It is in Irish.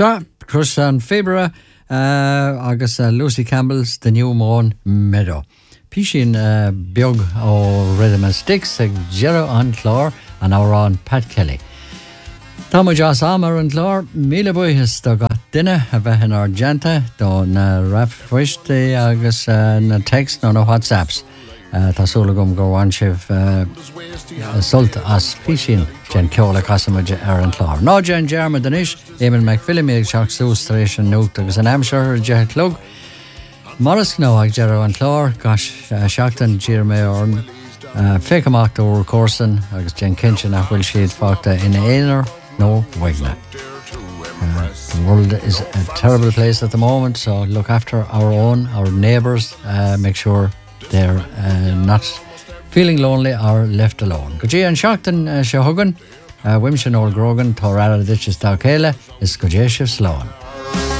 So, Chris an Fibra agus Lucy Campbell's The New Moon Meadow. Pishin Biog ó Rhythm Sticks ag Gero an Clár an árán Pat Kelly. Támu jas amar an Clár míle buíthas do ga duine a bheithin argenta do na rafhuiste agus na text no na WhatsApps. Tásúla gom go bhain sibh sult as pishin gen ceola casamaide an Clár. Ná gen Germa denis, Éimean McPhillim ag seach sús tar éis an nuacht agus an amsir de clog. Maras nó ag Gero an Clár, gas seachtain dír mé orn féic amach ó córsan agus gen cinnte nach bhfuil siad fágta ina éonar nó waigna. The world is a terrible place at the moment, so look after our neighbours, make sure they're not feeling lonely or left alone. Gajé an seachtain se hugan, Wimshin or Grogan, Torada ditches da Kele, is Gajé Slán.